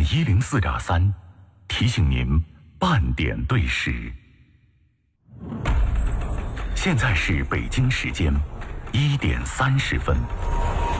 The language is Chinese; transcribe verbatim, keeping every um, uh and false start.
M 一零四点三提醒您半点对时。现在是北京时间一点三十分。